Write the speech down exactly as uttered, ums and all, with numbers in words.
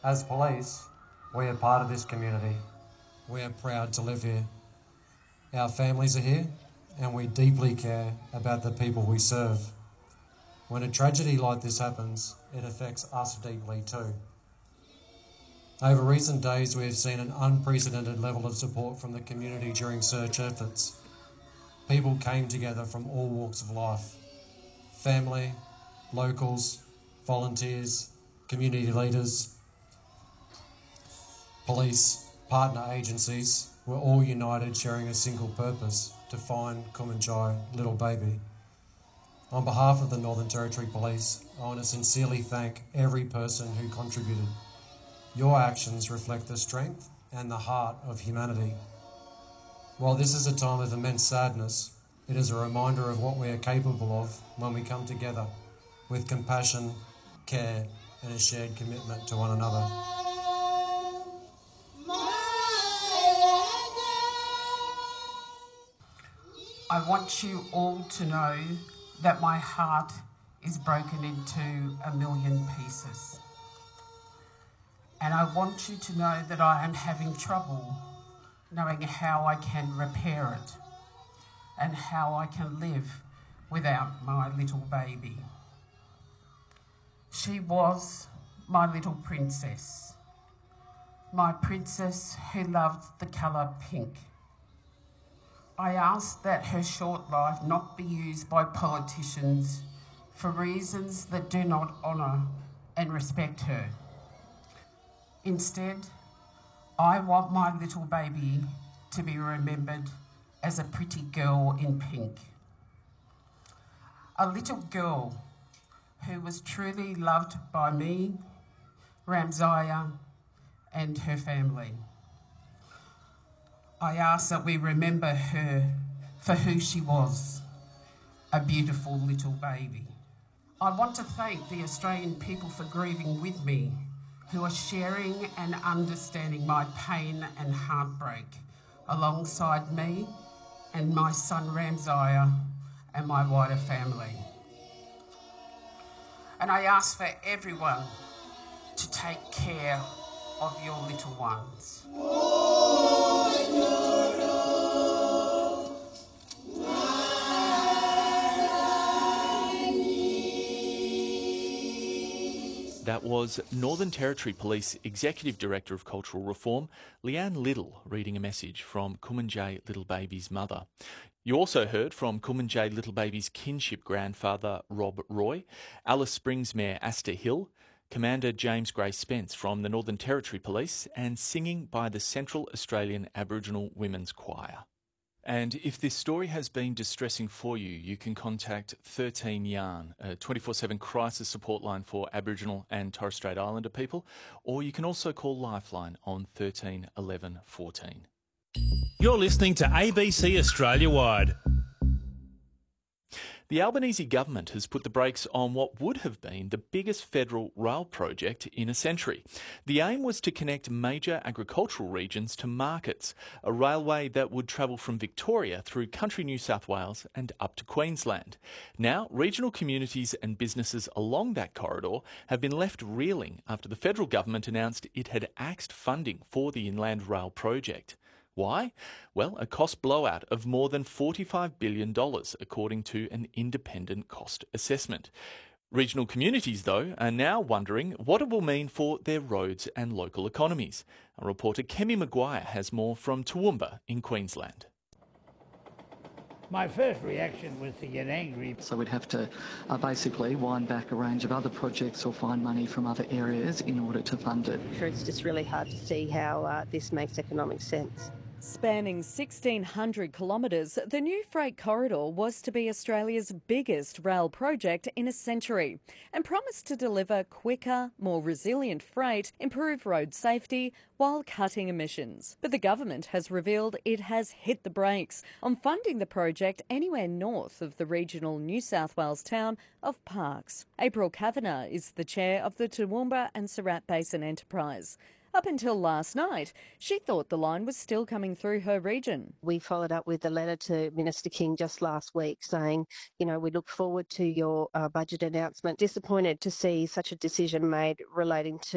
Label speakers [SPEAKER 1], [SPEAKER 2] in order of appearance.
[SPEAKER 1] As police, we are part of this community. We are proud to live here. Our families are here, and we deeply care about the people we serve. When a tragedy like this happens, it affects us deeply too. Over recent days, we have seen an unprecedented level of support from the community during search efforts. People came together from all walks of life. Family, locals, volunteers, community leaders, police, partner agencies were all united, sharing a single purpose: to find Kumanjai little baby. On behalf of the Northern Territory Police, I want to sincerely thank every person who contributed. Your actions reflect the strength and the heart of humanity. While this is a time of immense sadness, it is a reminder of what we are capable of when we come together with compassion, care, and a shared commitment to one another.
[SPEAKER 2] I want you all to know that my heart is broken into a million pieces. And I want you to know that I am having trouble knowing how I can repair it and how I can live without my little baby. She was my little princess, my princess who loved the colour pink. I ask that her short life not be used by politicians for reasons that do not honour and respect her. Instead, I want my little baby to be remembered as a pretty girl in pink. A little girl who was truly loved by me, Ramziah, and her family. I ask that we remember her for who she was, a beautiful little baby. I want to thank the Australian people for grieving with me, who are sharing and understanding my pain and heartbreak alongside me and my son Ramziah and my wider family. And I ask for everyone to take care of your little ones.
[SPEAKER 3] That was Northern Territory Police Executive Director of Cultural Reform, Leanne Little, reading a message from Kumanjai Little Baby's mother. You also heard from Kumanjai Little Baby's kinship grandfather, Rob Roy, Alice Springs Mayor Asta Hill, Commander James Gray Spence from the Northern Territory Police, and singing by the Central Australian Aboriginal Women's Choir. And if this story has been distressing for you, you can contact thirteen Yarn, a twenty-four seven crisis support line for Aboriginal and Torres Strait Islander people, or you can also call Lifeline on thirteen eleven fourteen.
[SPEAKER 4] You're listening to A B C Australia Wide.
[SPEAKER 3] The Albanese government has put the brakes on what would have been the biggest federal rail project in a century. The aim was to connect major agricultural regions to markets, a railway that would travel from Victoria through country New South Wales and up to Queensland. Now, regional communities and businesses along that corridor have been left reeling after the federal government announced it had axed funding for the Inland Rail project. Why? Well, a cost blowout of more than forty-five billion dollars, according to an independent cost assessment. Regional communities, though, are now wondering what it will mean for their roads and local economies. Our reporter Kemi Maguire has more from Toowoomba in Queensland.
[SPEAKER 5] My first reaction was to get angry.
[SPEAKER 6] So we'd have to uh, basically wind back a range of other projects or find money from other areas in order to fund it.
[SPEAKER 7] It's just really hard to see how uh, this makes economic sense.
[SPEAKER 8] Spanning sixteen hundred kilometres, the new freight corridor was to be Australia's biggest rail project in a century and promised to deliver quicker, more resilient freight, improve road safety while cutting emissions. But the government has revealed it has hit the brakes on funding the project anywhere north of the regional New South Wales town of Parkes. April Kavanagh is the chair of the Toowoomba and Surat Basin Enterprise. Up until last night, she thought the line was still coming through her region.
[SPEAKER 7] We followed up with a letter to Minister King just last week saying, you know, we look forward to your uh, budget announcement. Disappointed to see such a decision made relating to